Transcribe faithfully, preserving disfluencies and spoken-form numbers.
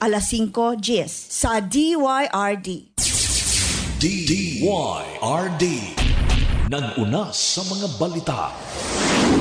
alas singko Gis sa D Y R D. D Y R D. Nag-una sa mga balita.